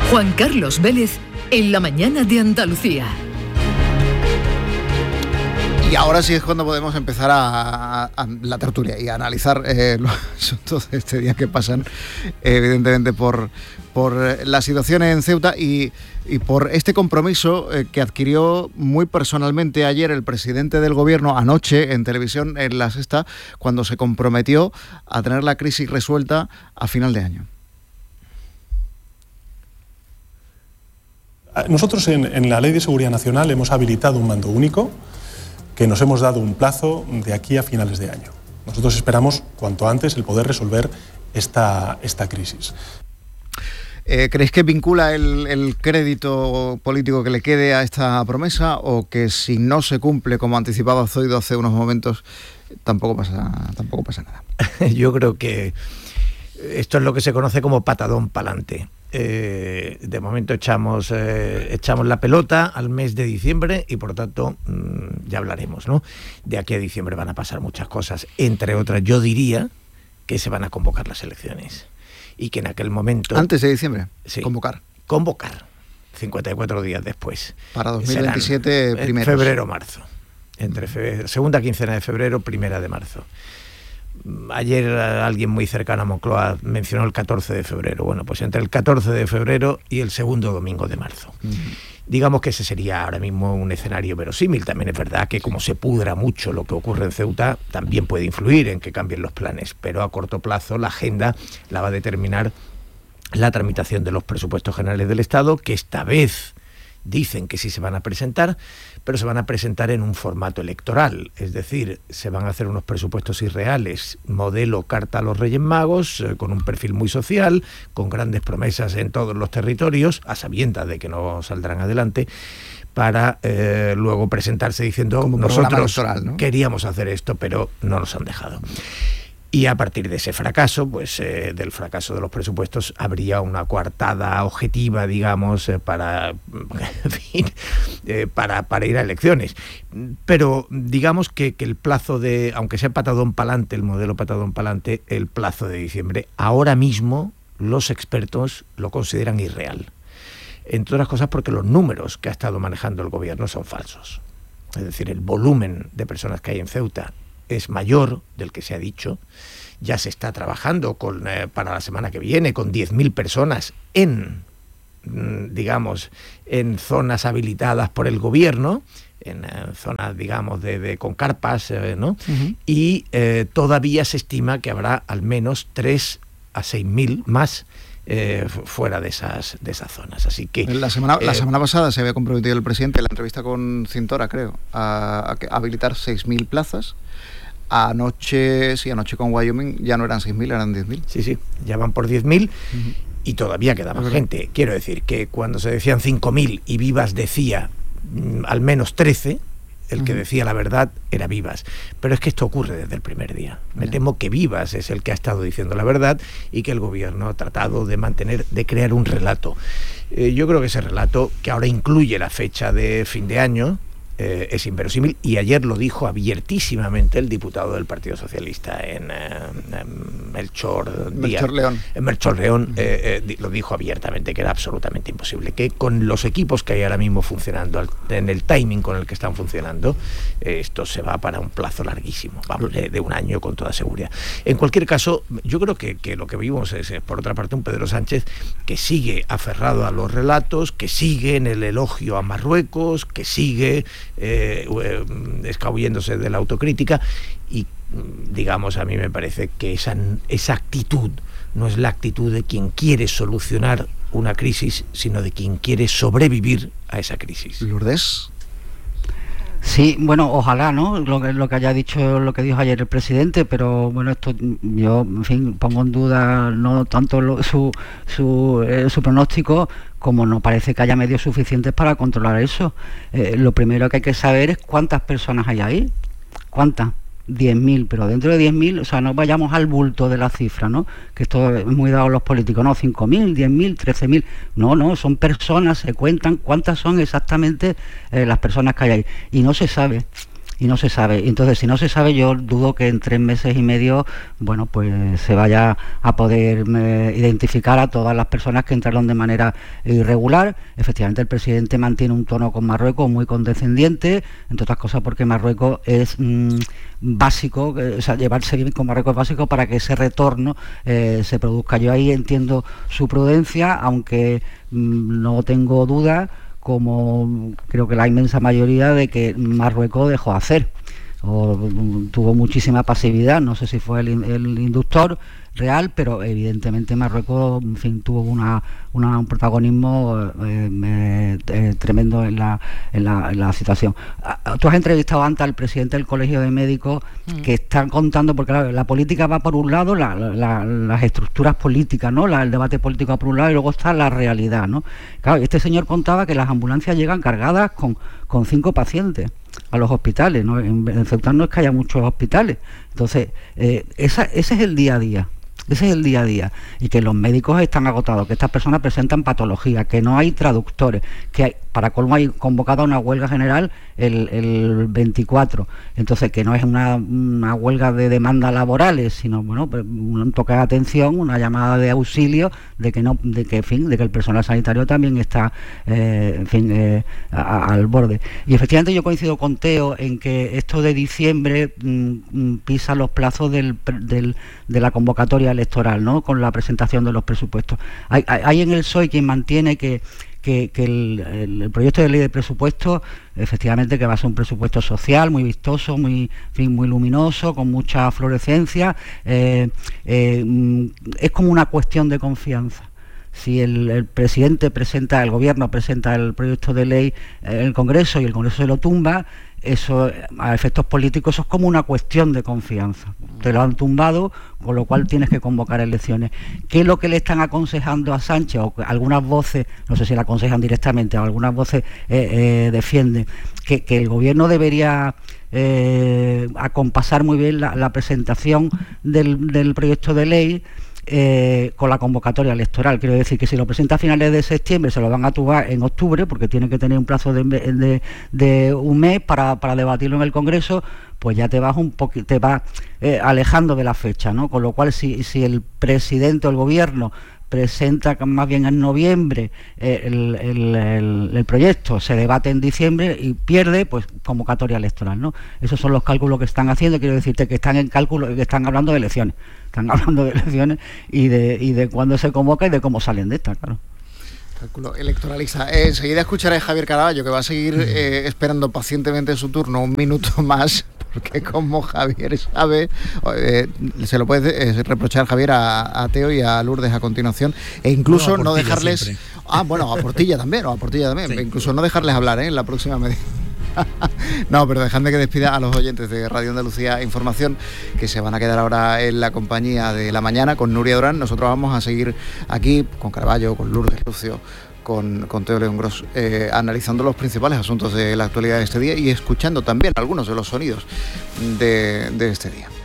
Juan Carlos Vélez, en la mañana de Andalucía. Y ahora sí es cuando podemos empezar a la tertulia y a analizar los asuntos de este día que pasan, evidentemente, por la situación en Ceuta y por este compromiso que adquirió muy personalmente ayer el presidente del gobierno, anoche en televisión, en La Sexta, cuando se comprometió a tener la crisis resuelta a final de año. Nosotros en la Ley de Seguridad Nacional hemos habilitado un mando único que nos hemos dado un plazo de aquí a finales de año. Nosotros esperamos cuanto antes el poder resolver esta crisis. ¿Creéis que vincula el crédito político que le quede a esta promesa, o que si no se cumple, como anticipaba Zoido hace unos momentos, tampoco pasa nada? Yo creo que esto es lo que se conoce como patadón pa'lante. De momento echamos la pelota al mes de diciembre y por tanto ya hablaremos, ¿no? De aquí a diciembre van a pasar muchas cosas, entre otras yo diría que se van a convocar las elecciones y que en aquel momento... ¿Antes de diciembre? Sí, Convocar 54 días después. Para 2027 primeros. Febrero-marzo. Segunda quincena de febrero, primera de marzo. Ayer alguien muy cercano a Moncloa mencionó el 14 de febrero. Bueno, pues entre el 14 de febrero y el segundo domingo de marzo. Digamos que ese sería ahora mismo un escenario verosímil. También es verdad que como se pudra mucho lo que ocurre en Ceuta, también puede influir en que cambien los planes. Pero a corto plazo la agenda la va a determinar la tramitación de los presupuestos generales del Estado, que esta vez dicen que sí se van a presentar, pero se van a presentar en un formato electoral, es decir, se van a hacer unos presupuestos irreales, modelo Carta a los Reyes Magos, con un perfil muy social, con grandes promesas en todos los territorios, a sabiendas de que no saldrán adelante, para luego presentarse diciendo como nosotros ¿no? Queríamos hacer esto, pero no nos han dejado. Y a partir de ese fracaso, pues del fracaso de los presupuestos, habría una coartada objetiva, digamos, para ir a elecciones. Pero digamos que el plazo de, aunque sea patadón pa'lante, el modelo patadón pa'lante, el plazo de diciembre, ahora mismo los expertos lo consideran irreal. Entre otras cosas porque los números que ha estado manejando el gobierno son falsos. Es decir, el volumen de personas que hay en Ceuta es mayor del que se ha dicho. Ya se está trabajando para la semana que viene con 10.000 personas en zonas habilitadas por el gobierno, en zonas, digamos, con carpas, ¿no? Uh-huh. Y todavía se estima que habrá al menos 3 a 6.000 más fuera de esas zonas. Así que la semana pasada se había comprometido el presidente en la entrevista con Cintora, creo, a habilitar 6.000 plazas. Anoche con Wyoming ya no eran 6.000, eran 10.000. Sí, ya van por 10.000 uh-huh. Y todavía queda más gente. Quiero decir que cuando se decían 5.000 y Vivas decía al menos 13, el que decía la verdad era Vivas. Pero es que esto ocurre desde el primer día. Me temo que Vivas es el que ha estado diciendo la verdad y que el gobierno ha tratado de crear un relato. Yo creo que ese relato, que ahora incluye la fecha de fin de año, es inverosímil, y ayer lo dijo abiertísimamente el diputado del Partido Socialista en Melchor León, lo dijo abiertamente, que era absolutamente imposible, que con los equipos que hay ahora mismo funcionando, en el timing con el que están funcionando, esto se va para un plazo larguísimo, vamos, de un año con toda seguridad. En cualquier caso, yo creo que lo que vimos es, por otra parte, un Pedro Sánchez que sigue aferrado a los relatos, que sigue en el elogio a Marruecos, que sigue escabulléndose de la autocrítica, y digamos, a mí me parece que esa actitud no es la actitud de quien quiere solucionar una crisis, sino de quien quiere sobrevivir a esa crisis. Lourdes. Sí, bueno, ojalá, ¿no? Lo que haya dicho, lo que dijo ayer el presidente, pero bueno, esto yo, en fin, pongo en duda no tanto su pronóstico, como no parece que haya medios suficientes para controlar eso. Lo primero que hay que saber es cuántas personas hay ahí. ¿Cuántas? 10.000, pero dentro de 10.000, o sea, no vayamos al bulto de la cifra, ¿no? Que esto es muy dado a los políticos, no, 5.000, 10.000, 13.000, no, son personas, se cuentan cuántas son exactamente las personas que hay ahí, y no se sabe. y no se sabe. Entonces, si no se sabe, yo dudo que en 3 meses y medio, bueno, pues se vaya a poder identificar a todas las personas que entraron de manera irregular. Efectivamente, el presidente mantiene un tono con Marruecos muy condescendiente, entre otras cosas porque Marruecos es básico, o sea, llevarse bien con Marruecos es básico para que ese retorno se produzca. Yo ahí entiendo su prudencia, aunque no tengo duda, como creo que la inmensa mayoría, de que Marruecos dejó hacer o tuvo muchísima pasividad. No sé si fue el inductor real, pero evidentemente Marruecos, en fin, tuvo un protagonismo tremendo en la situación. Tú has entrevistado antes al presidente del Colegio de Médicos, que están contando, porque claro, la política va por un lado, las estructuras políticas, ¿no? El debate político va por un lado, y luego está la realidad, ¿no? Claro, este señor contaba que las ambulancias llegan cargadas con 5 pacientes a los hospitales, ¿no? En Ceuta no es que haya muchos hospitales. Entonces, ese es el día a día. Ese es el día a día, y que los médicos están agotados, que estas personas presentan patologías, que no hay traductores, que para colmo hay convocada una huelga general el 24, entonces que no es una huelga de demandas laborales, sino bueno, pues un toque de atención, una llamada de auxilio de que el personal sanitario también está al borde. Y efectivamente yo coincido con Teo en que esto de diciembre pisa los plazos de la convocatoria electoral, ¿no? Con la presentación de los presupuestos. Hay en el PSOE quien mantiene que el proyecto de ley de presupuestos, efectivamente, que va a ser un presupuesto social muy vistoso, muy luminoso, con mucha fluorescencia, es como una cuestión de confianza. Si el gobierno presenta el proyecto de ley en el Congreso y el Congreso se lo tumba, eso a efectos políticos eso es como una cuestión de confianza. Te lo han tumbado, con lo cual tienes que convocar elecciones. ¿Qué es lo que le están aconsejando a Sánchez? O algunas voces, no sé si le aconsejan directamente, o algunas voces defienden que el gobierno debería acompasar muy bien la presentación del proyecto de ley con la convocatoria electoral. Quiero decir que si lo presenta a finales de septiembre, se lo van a tumbar en octubre, porque tiene que tener un plazo de un mes para debatirlo en el Congreso, pues ya te vas alejando de la fecha, ¿no? Con lo cual, si el presidente o el gobierno presenta más bien en noviembre el proyecto, se debate en diciembre y pierde, pues convocatoria electoral, ¿no? Esos son los cálculos que están haciendo. Quiero decirte que están hablando de elecciones. Están hablando de elecciones y de cuándo se convoca y de cómo salen de estas, claro. Cálculo electoralista. Enseguida escucharé a Javier Caraballo, que va a seguir esperando pacientemente su turno un minuto más, porque como Javier sabe, se lo puede reprochar, Javier, a Teo y a Lourdes a continuación, e incluso no dejarles... Siempre. A Portilla también, sí. Incluso no dejarles hablar en la próxima medida. No, pero dejadme que despida a los oyentes de Radio Andalucía Información, que se van a quedar ahora en la compañía de La Mañana con Nuria Durán. Nosotros vamos a seguir aquí con Caraballo, con Lourdes Lucio, con Teo León Gros, analizando los principales asuntos de la actualidad de este día y escuchando también algunos de los sonidos de este día.